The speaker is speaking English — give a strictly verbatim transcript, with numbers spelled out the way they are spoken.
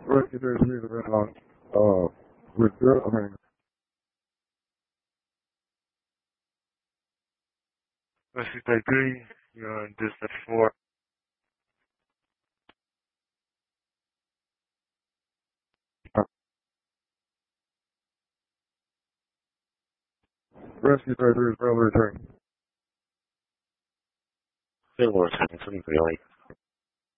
Rescue thirty-three is a red line. Uh, with girl, I mean, Rescue thirty-three, you're on dispatch four. Rescue thirty-three is railway train. Still working, something for you.